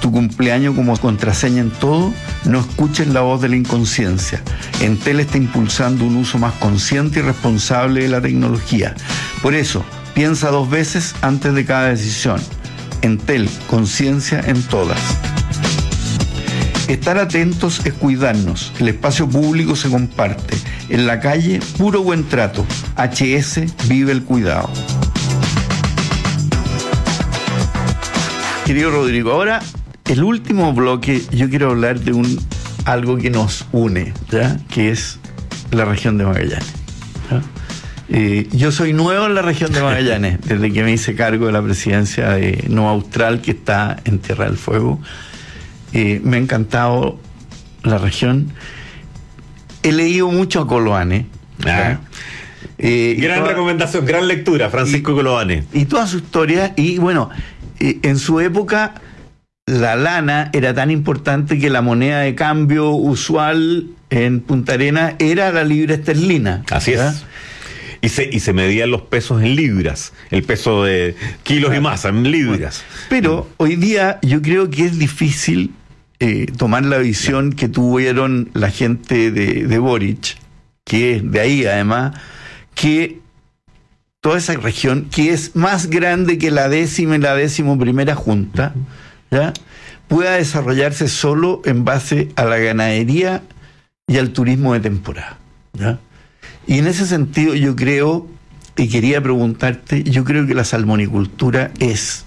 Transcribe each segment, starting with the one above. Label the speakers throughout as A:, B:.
A: tu cumpleaños como contraseña en todo, no escuches la voz de la inconsciencia. Entel está impulsando un uso más consciente y responsable de la tecnología. Por eso, piensa 2 veces antes de cada decisión. Entel, conciencia en todas. Estar atentos es cuidarnos. El espacio público se comparte. En la calle, puro buen trato. HS, vive el cuidado. Querido Rodrigo, ahora el último bloque yo quiero hablar de algo que nos une, ¿ya? Que es la región de Magallanes, ¿ya? Yo soy nuevo en la región de Magallanes desde que me hice cargo de la presidencia de Nueva Austral, que está en Tierra del Fuego. Me ha encantado la región. He leído mucho a Coloane.
B: Gran recomendación, gran lectura, Francisco Coloane.
A: Y toda su historia. Y bueno, en su época la lana era tan importante que la moneda de cambio usual en Punta Arenas era la libra esterlina.
B: Así es. Y se medían los pesos en libras, el peso de kilos y masa en libras.
A: Pero hoy día yo creo que es difícil tomar la visión que tuvieron la gente de Boric, que es de ahí además, que toda esa región, que es más grande que la 10ª y la 11ª junta, ¿ya?, pueda desarrollarse solo en base a la ganadería y al turismo de temporada, ¿ya? Y en ese sentido yo creo, y quería preguntarte, yo creo que la salmonicultura es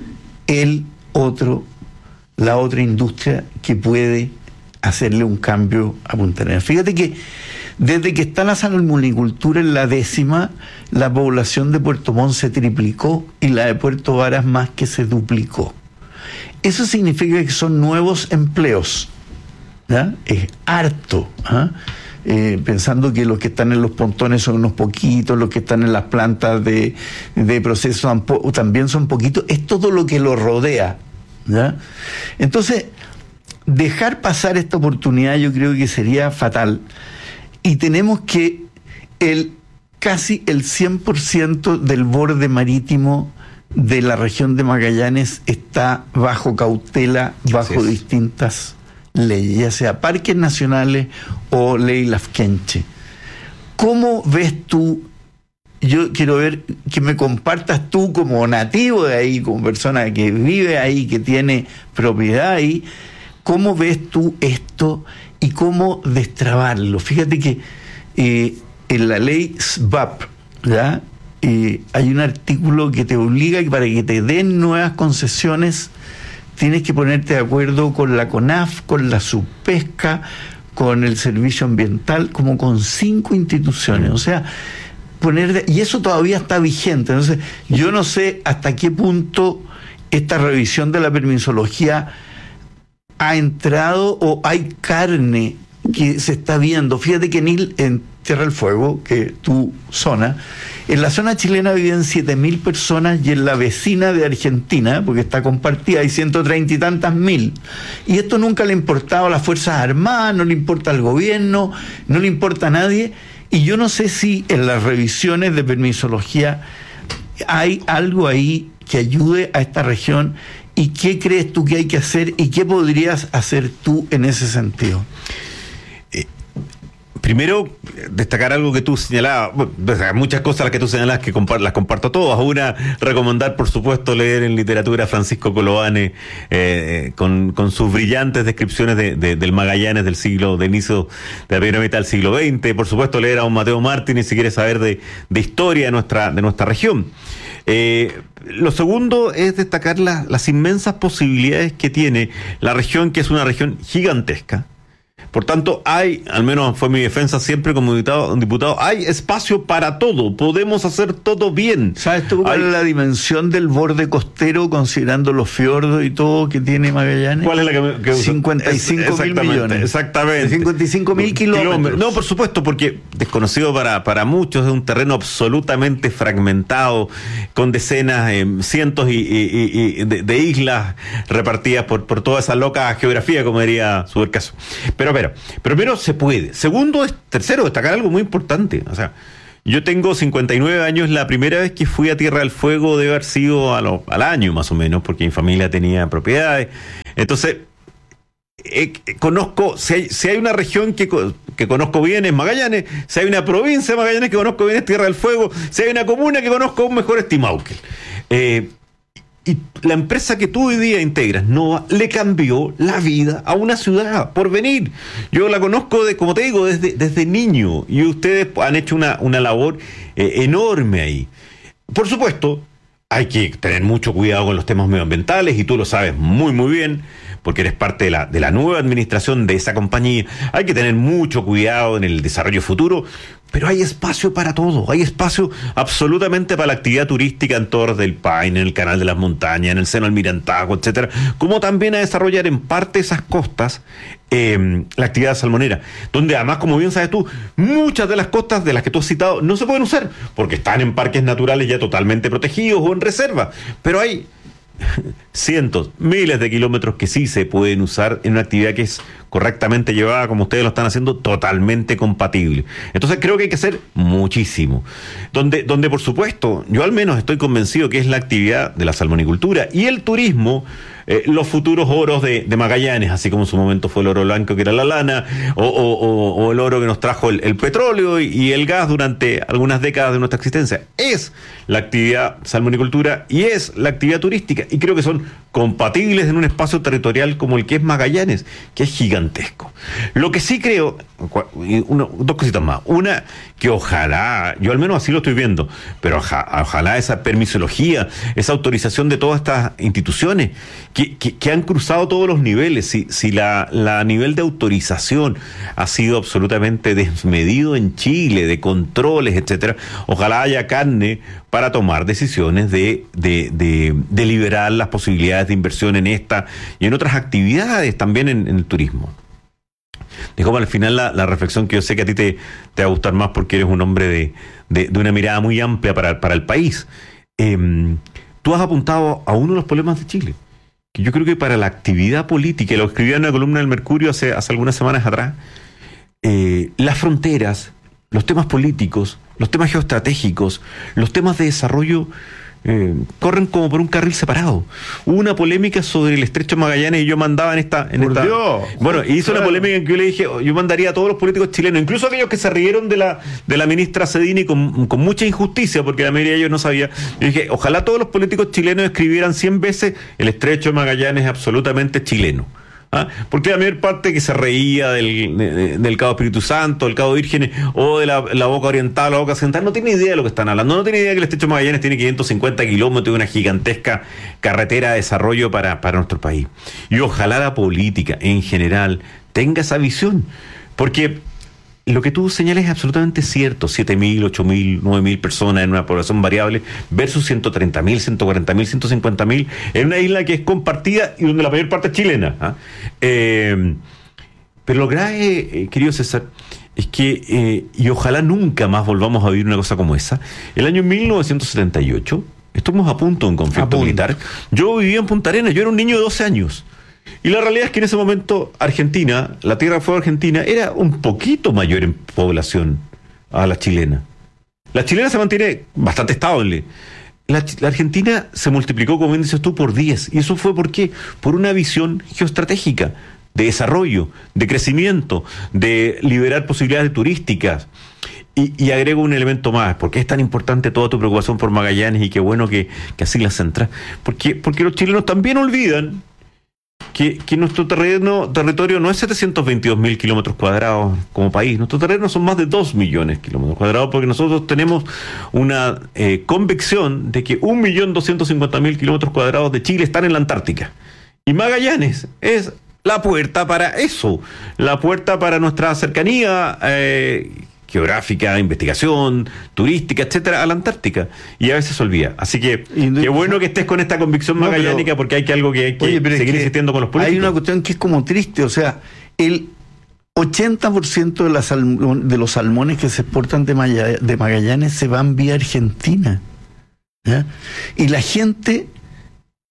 A: la otra industria que puede hacerle un cambio a Punta Arenas. Fíjate que desde que está la salmonicultura en la 10ª, la población de Puerto Montt se triplicó y la de Puerto Varas más que se duplicó. Eso significa que son nuevos empleos, ¿ya? Es harto, ¿ah? Pensando que los que están en los pontones son unos poquitos, los que están en las plantas de proceso también son poquitos, es todo lo que lo rodea, ¿ya? Entonces, dejar pasar esta oportunidad yo creo que sería fatal, y tenemos que casi el 100% del borde marítimo de la región de Magallanes está bajo cautela, bajo distintas leyes, ya sea parques nacionales o ley Lafkenche. ¿Cómo ves tú? Yo quiero ver que me compartas tú como nativo de ahí, como persona que vive ahí, que tiene propiedad ahí, ¿cómo ves tú esto y cómo destrabarlo? Fíjate que en la ley SBAP, ¿ya?, hay un artículo que te obliga que para que te den nuevas concesiones tienes que ponerte de acuerdo con la CONAF, con la Subpesca, con el Servicio Ambiental, como con 5 instituciones. O sea, y eso todavía está vigente. Entonces, yo no sé hasta qué punto esta revisión de la permisología ha entrado o hay carne que se está viendo. Fíjate que en Tierra del Fuego, que es tu zona, en la zona chilena viven 7.000 personas y en la vecina de Argentina, porque está compartida, hay 130 y tantas mil. Y esto nunca le ha importado a las Fuerzas Armadas, no le importa al gobierno, no le importa a nadie. Y yo no sé si en las revisiones de permisología hay algo ahí que ayude a esta región. ¿Y qué crees tú que hay que hacer y qué podrías hacer tú en ese sentido?
B: Primero, destacar algo que tú señalabas, muchas cosas las que tú señalabas que las comparto todas. Una, recomendar, por supuesto, leer en literatura a Francisco Coloane, con sus brillantes descripciones del Magallanes del inicio de la primera mitad del siglo XX. Por supuesto, leer a don Mateo Martínez si quiere saber de historia de nuestra región. Lo segundo es destacar las inmensas posibilidades que tiene la región, que es una región gigantesca. Por tanto, al menos fue mi defensa siempre como diputado, hay espacio para todo, podemos hacer todo bien.
A: ¿Sabes tú cuál es la dimensión del borde costero, considerando los fiordos y todo que tiene Magallanes?
B: ¿Cuál es la que
A: 55.000 millones.
B: Exactamente.
A: 55.000 kilómetros.
B: No, por supuesto, porque desconocido para muchos, es un terreno absolutamente fragmentado, con decenas, cientos de islas repartidas por toda esa loca geografía, como diría Subercaso. Pero primero se puede. Tercero, destacar algo muy importante. O sea, Yo tengo 59 años, la primera vez que fui a Tierra del Fuego debe haber sido al año más o menos, porque mi familia tenía propiedades. Entonces, conozco, si hay una región que conozco bien es Magallanes, si hay una provincia de Magallanes que conozco bien es Tierra del Fuego, si hay una comuna que conozco aún mejor es Timauquel. Y la empresa que tú hoy día integras, Nova, le cambió la vida a una ciudad por venir. Yo la conozco, como te digo, desde niño, y ustedes han hecho una labor enorme ahí. Por supuesto, hay que tener mucho cuidado con los temas medioambientales, y tú lo sabes muy, muy bien, porque eres parte de la nueva administración de esa compañía. Hay que tener mucho cuidado en el desarrollo futuro, pero hay espacio para todo, hay espacio absolutamente para la actividad turística en Torres del Paine, en el Canal de las Montañas, en el Seno Almirantazgo, etcétera, como también a desarrollar en parte esas costas la actividad salmonera, donde además, como bien sabes tú, muchas de las costas de las que tú has citado no se pueden usar, porque están en parques naturales ya totalmente protegidos o en reserva, pero hay cientos, miles de kilómetros que sí se pueden usar en una actividad que es correctamente llevada, como ustedes lo están haciendo, totalmente compatible. Entonces creo que hay que hacer muchísimo. Donde por supuesto, yo al menos estoy convencido que es la actividad de la salmonicultura y el turismo, los futuros oros de Magallanes, así como en su momento fue el oro blanco que era la lana, o el oro que nos trajo el petróleo y el gas durante algunas décadas de nuestra existencia. Es la actividad salmonicultura y es la actividad turística, y creo que son compatibles en un espacio territorial como el que es Magallanes, que es gigantesco. Lo que sí creo, dos cositas más. Una, que ojalá, yo al menos así lo estoy viendo, pero ojalá esa permisología, esa autorización de todas estas instituciones que han cruzado todos los niveles, si la nivel de autorización ha sido absolutamente desmedido en Chile, de controles, etcétera, ojalá haya carne para tomar decisiones de liberar las posibilidades de inversión en esta y en otras actividades también en el turismo. Dejo para el final la reflexión que yo sé que a ti te va a gustar más porque eres un hombre de una mirada muy amplia para el país. Tú has apuntado a uno de los problemas de Chile, que yo creo que para la actividad política, y lo escribía en una columna del Mercurio hace algunas semanas atrás, las fronteras, los temas políticos, los temas geoestratégicos, los temas de desarrollo corren como por un carril separado. Hubo una polémica sobre el Estrecho de Magallanes y yo mandaba en esta
A: Dios.
B: Bueno, hizo una polémica en que yo le dije, yo mandaría a todos los políticos chilenos, incluso aquellos que se rieron de la ministra Cedini con mucha injusticia, porque la mayoría de ellos no sabía. Yo dije, ojalá todos los políticos chilenos escribieran 100 veces el Estrecho de Magallanes es absolutamente chileno. ¿Ah? Porque la mayor parte que se reía del Cabo Espíritu Santo, del Cabo Vírgenes o de la boca oriental, la boca occidental, no tiene idea de lo que están hablando, no tiene idea que el Estrecho de Magallanes tiene 550 kilómetros y una gigantesca carretera de desarrollo para nuestro país. Y ojalá la política en general tenga esa visión, porque lo que tú señalas es absolutamente cierto. 7.000, 8.000, 9.000 personas en una población variable versus 130.000, 140.000, 150.000 en una isla que es compartida y donde la mayor parte es chilena. ¿Ah? Pero lo grave, querido César, es que, y ojalá nunca más volvamos a vivir una cosa como esa. El año 1978, estuvimos a punto de un conflicto militar. Yo vivía en Punta Arenas, yo era un niño de 12 años. Y la realidad es que en ese momento Argentina, la Tierra del Fuego argentina, era un poquito mayor en población a la chilena. La chilena se mantiene bastante estable. La Argentina se multiplicó, como bien dices tú, por 10. ¿Y eso fue por qué? Por una visión geoestratégica, de desarrollo, de crecimiento, de liberar posibilidades turísticas. Y agrego un elemento más, porque es tan importante toda tu preocupación por Magallanes y qué bueno que así la centras. Porque los chilenos también olvidan que nuestro territorio no es 722.000 kilómetros cuadrados como país. Nuestro terreno son más de 2 millones de kilómetros cuadrados, porque nosotros tenemos una convicción de que 1.250.000 kilómetros cuadrados de Chile están en la Antártica. Y Magallanes es la puerta para eso, la puerta para nuestra cercanía geográfica, investigación, turística, etcétera, a la Antártica. Y a veces se olvida. Así que qué bueno que estés con esta convicción magallánica, porque hay algo que hay que seguir insistiendo con los políticos.
A: Hay una cuestión que es como triste, o sea, el 80% de los salmones que se exportan de Magallanes se van vía Argentina. ¿Ya? Y la gente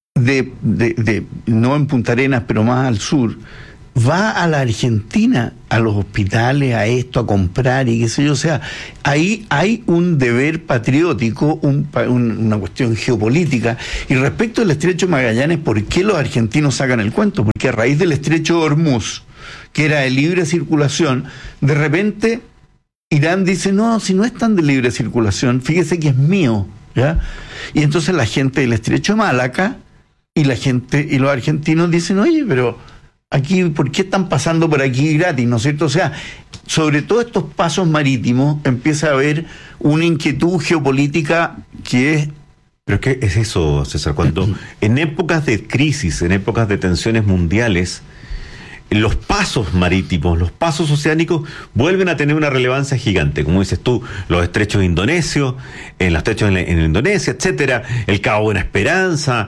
A: no en Punta Arenas, pero más al sur, va a la Argentina a los hospitales, a esto, a comprar y qué sé yo. O sea, ahí hay un deber patriótico, una cuestión geopolítica. Y respecto al estrecho de Magallanes, ¿por qué los argentinos sacan el cuento? Porque a raíz del estrecho de Hormuz, que era de libre circulación, de repente Irán dice, no, si no es tan de libre circulación, fíjese que es mío, ¿ya? Y entonces la gente del estrecho de Malaca y la gente y los argentinos dicen, oye, pero aquí, ¿por qué están pasando por aquí gratis? ¿No es cierto? O sea, sobre todo estos pasos marítimos empieza a haber una inquietud geopolítica que es...
B: Pero es que es eso, César, cuando en épocas de crisis, en épocas de tensiones mundiales, los pasos marítimos, los pasos oceánicos vuelven a tener una relevancia gigante, como dices tú, los estrechos indonesios, los estrechos en Indonesia, etcétera, el Cabo Buena Esperanza,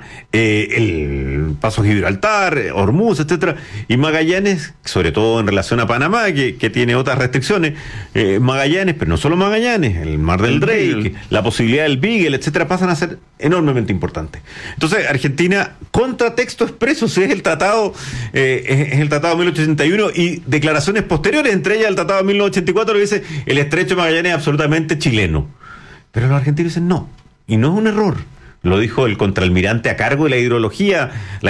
B: el paso Gibraltar, Hormuz, etcétera, y Magallanes, sobre todo en relación a Panamá, que tiene otras restricciones, Magallanes, pero no solo Magallanes, el Mar del Drake, la posibilidad del Beagle, etcétera, pasan a ser enormemente importantes. Entonces, Argentina, contra texto expreso, es el tratado, es el tratado de 1881 y declaraciones posteriores, entre ellas el tratado de 1984, que dice el estrecho de Magallanes es absolutamente chileno. Pero los argentinos dicen no, y no es un error. Lo dijo el contraalmirante a cargo de la hidrografía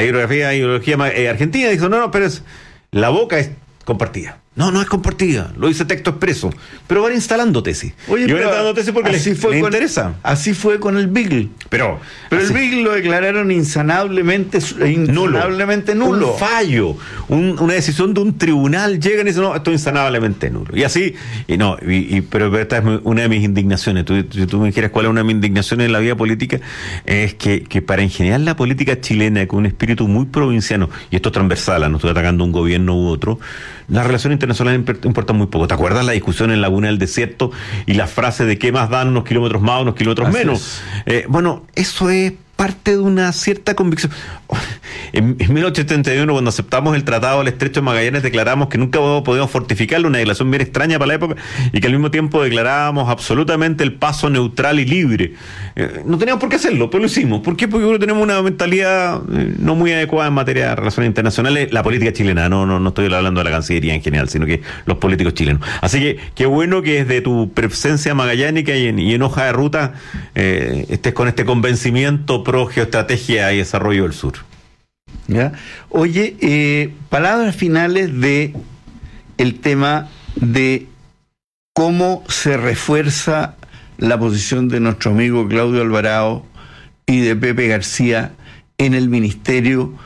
B: argentina, dijo, no, pero la boca es compartida. No es compartida, lo dice texto expreso, pero van instalando tesis.
A: Oye,
B: y van instalando tesis porque les interesa.
A: Así fue con el Beagle.
B: Pero
A: el Beagle lo declararon insanablemente nulo.
B: Un fallo, una decisión de un tribunal, llegan y dicen, no, esto es insanablemente nulo. Y así, pero esta es una de mis indignaciones. Si tú me dijeras cuál es una de mis indignaciones en la vida política, es que para ingeniar la política chilena con un espíritu muy provinciano, y esto es transversal, no estoy atacando un gobierno u otro, las relaciones internacionales importan muy poco. ¿Te acuerdas la discusión en Laguna del Desierto y la frase de qué más dan unos kilómetros más, unos kilómetros menos? Bueno, eso es parte de una cierta convicción. En 1871, cuando aceptamos el Tratado del Estrecho de Magallanes, declaramos que nunca podíamos fortificarlo, una declaración bien extraña para la época, y que al mismo tiempo declarábamos absolutamente el paso neutral y libre. No teníamos por qué hacerlo, pero lo hicimos. ¿Por qué? Porque tenemos una mentalidad no muy adecuada en materia de relaciones internacionales, la política chilena, no estoy hablando de la Cancillería en general, sino que los políticos chilenos. Así que qué bueno que desde tu presencia magallánica y en hoja de ruta estés con este convencimiento pro geoestrategia y desarrollo del sur.
A: ¿Ya? Oye, palabras finales de el tema de cómo se refuerza la posición de nuestro amigo Claudio Alvarado y de Pepe García en el ministerio,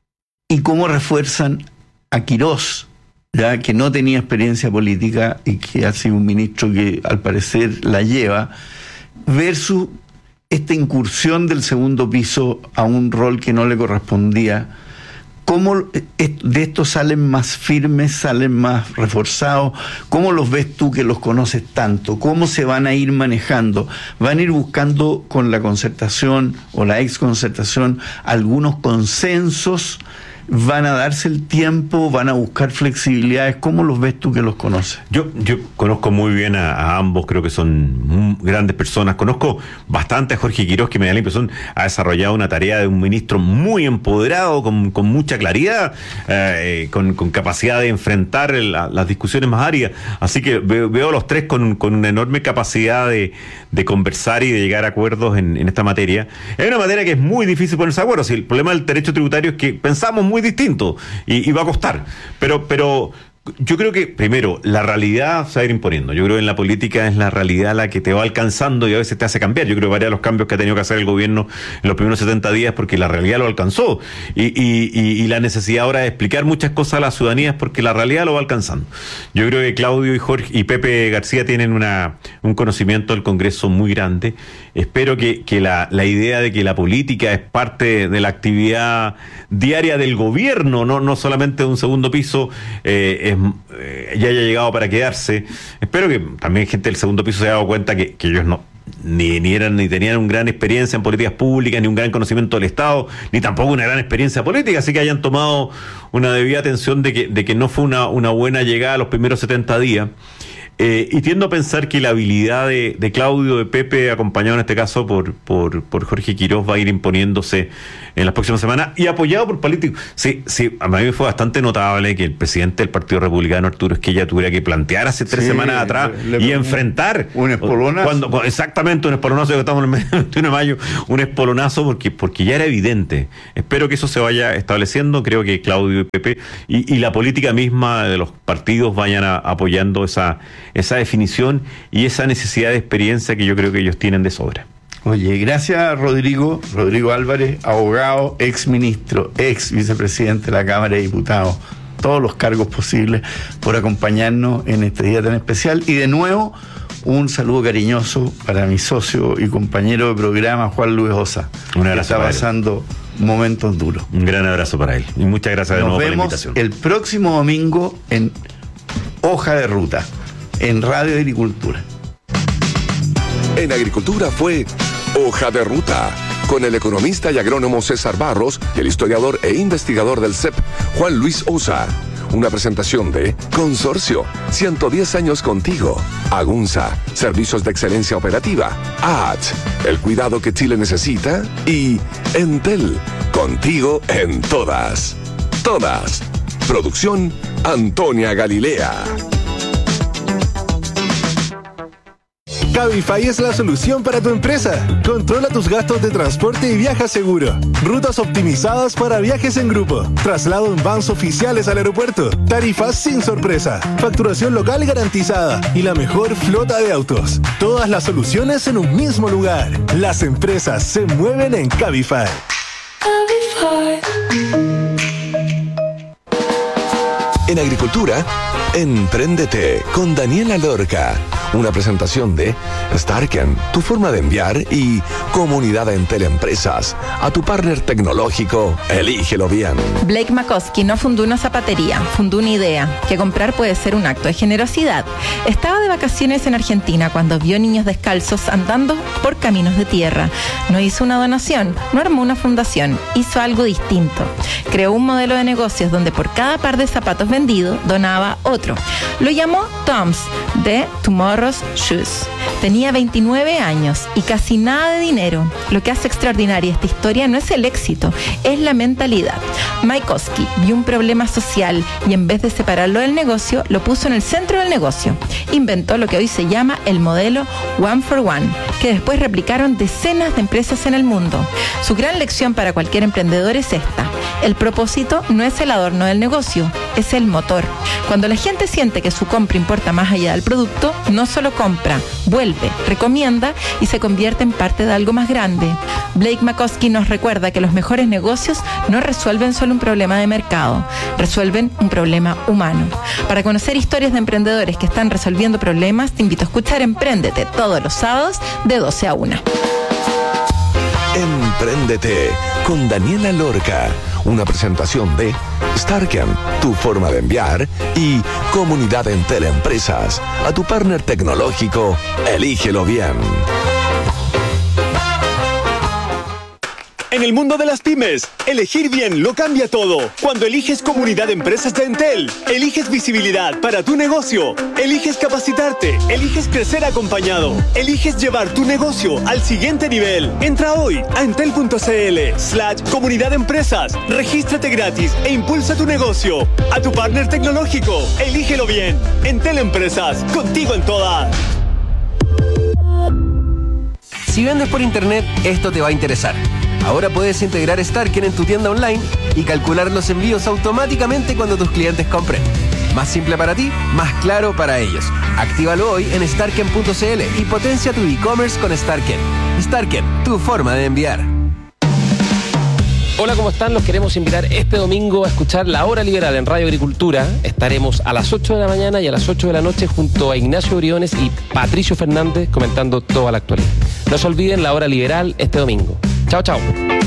A: y cómo refuerzan a Quirós, ya que no tenía experiencia política y que ha sido un ministro que al parecer la lleva, versus esta incursión del segundo piso a un rol que no le correspondía. ¿Cómo de estos salen más firmes, salen más reforzados? ¿Cómo los ves tú que los conoces tanto? ¿Cómo se van a ir manejando? ¿Van a ir buscando con la concertación o la exconcertación algunos consensos? ¿Van a darse el tiempo? ¿Van a buscar flexibilidades? ¿Cómo los ves tú que los conoces?
B: Yo conozco muy bien a ambos, creo que son grandes personas. Conozco bastante a Jorge Quirós, que me da la impresión ha desarrollado una tarea de un ministro muy empoderado, con mucha claridad, con capacidad de enfrentar las discusiones más áridas. Así que veo a los tres con una enorme capacidad de conversar y de llegar a acuerdos en esta materia. Es una materia que es muy difícil ponerse de acuerdo. Si el problema del derecho tributario es que pensamos muy distinto y va a costar, pero yo creo que primero la realidad se va a ir imponiendo. Yo creo que en la política es la realidad la que te va alcanzando y a veces te hace cambiar. Yo creo que varios de los cambios que ha tenido que hacer el gobierno en los primeros 70 días porque la realidad lo alcanzó y la necesidad ahora de explicar muchas cosas a la ciudadanía es porque la realidad lo va alcanzando. Yo creo que Claudio y Jorge y Pepe García tienen un conocimiento del Congreso muy grande. Espero que la idea de que la política es parte de la actividad diaria del gobierno, no solamente de un segundo piso, ya haya llegado para quedarse. Espero que también gente del segundo piso se haya dado cuenta que ellos ni tenían una gran experiencia en políticas públicas, ni un gran conocimiento del Estado, ni tampoco una gran experiencia política, así que hayan tomado una debida atención de que no fue una buena llegada a los primeros 70 días. Y tiendo a pensar que la habilidad de Claudio, de Pepe, acompañado en este caso por Jorge Quiroz, va a ir imponiéndose en las próximas semanas y apoyado por políticos. Sí, a mí fue bastante notable que el presidente del Partido Republicano, Arturo Esquella, tuviera que plantear hace 3 semanas atrás y enfrentar
A: un espolonazo.
B: Exactamente, un espolonazo, que estamos en el 21 de mayo, un espolonazo porque ya era evidente. Espero que eso se vaya estableciendo. Creo que Claudio y Pepe y la política misma de los partidos vayan apoyando esa definición y esa necesidad de experiencia que yo creo que ellos tienen de sobra.
A: Oye, gracias Rodrigo Álvarez, abogado, ex ministro, ex vicepresidente de la Cámara de Diputados, todos los cargos posibles, por acompañarnos en este día tan especial. Y de nuevo, un saludo cariñoso para mi socio y compañero de programa, Juan Luis Osa.
B: Un abrazo.
A: Está pasando momentos duros.
B: Un gran abrazo para él. Y muchas gracias de nuevo por la invitación.
A: Nos vemos el próximo domingo en Hoja de Ruta, en Radio Agricultura.
C: En Agricultura fue Hoja de Ruta, con el economista y agrónomo César Barros y el historiador e investigador del CEP, Juan Luis Osa. Una presentación de Consorcio, 110 años contigo. Agunza, servicios de excelencia operativa. AT, el cuidado que Chile necesita. Y Entel, contigo en todas. Todas. Producción Antonia Galilea.
D: Cabify es la solución para tu empresa. Controla tus gastos de transporte y viaja seguro. Rutas optimizadas para viajes en grupo. Traslado en vans oficiales al aeropuerto. Tarifas sin sorpresa. Facturación local garantizada. Y la mejor flota de autos. Todas las soluciones en un mismo lugar. Las empresas se mueven en Cabify.
C: En Agricultura, Empréndete con Daniela Lorca. Una presentación de Starken, tu forma de enviar, y Comunidad Entel Empresas. A tu partner tecnológico, elígelo bien.
E: Blake McCoskey no fundó una zapatería, fundó una idea, que comprar puede ser un acto de generosidad. Estaba de vacaciones en Argentina cuando vio niños descalzos andando por caminos de tierra. No hizo una donación, no armó una fundación, hizo algo distinto. Creó un modelo de negocios donde por cada par de zapatos vendido donaba otro. Lo llamó Tom's, de Tomorrow's Shoes. Tenía 29 años y casi nada de dinero. Lo que hace extraordinaria esta historia no es el éxito, es la mentalidad. Mike Oskey vio un problema social y en vez de separarlo del negocio, lo puso en el centro del negocio. Inventó lo que hoy se llama el modelo One for One, que después replicaron decenas de empresas en el mundo. Su gran lección para cualquier emprendedor es esta: el propósito no es el adorno del negocio, es el motor. Cuando la gente siente que su compra importa más allá del producto, no solo compra, vuelve, recomienda y se convierte en parte de algo más grande. Blake McCoskey nos recuerda que los mejores negocios no resuelven solo un problema de mercado, resuelven un problema humano. Para conocer historias de emprendedores que están resolviendo problemas, te invito a escuchar Empréndete todos los sábados de 12 a 1.
C: Empréndete con Daniela Lorca. Una presentación de Starken, tu forma de enviar, y Comunidad Entel Empresas. A tu partner tecnológico, elígelo bien.
F: En el mundo de las pymes, elegir bien lo cambia todo. Cuando eliges Comunidad de Empresas de Entel, eliges visibilidad para tu negocio, eliges capacitarte, eliges crecer acompañado, eliges llevar tu negocio al siguiente nivel. Entra hoy a entel.cl/Comunidad de Empresas, regístrate gratis e impulsa tu negocio. A tu partner tecnológico, elígelo bien. Entel Empresas, contigo en todas.
G: Si vendes por internet, esto te va a interesar. Ahora puedes integrar Starken en tu tienda online y calcular los envíos automáticamente cuando tus clientes compren. Más simple para ti, más claro para ellos. Actívalo hoy en starken.cl y potencia tu e-commerce con Starken. Starken, tu forma de enviar.
H: Hola, ¿cómo están? Los queremos invitar este domingo a escuchar La Hora Liberal en Radio Agricultura. Estaremos a las 8 de la mañana y a las 8 de la noche junto a Ignacio Briones y Patricio Fernández comentando toda la actualidad. No se olviden La Hora Liberal este domingo. Chao, chao.